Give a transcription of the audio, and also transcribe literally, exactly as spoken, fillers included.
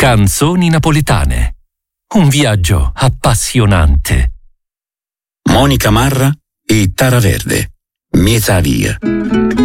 Canzoni napoletane. Un viaggio appassionante. Monica Marra e Tara Verde. Miezza via.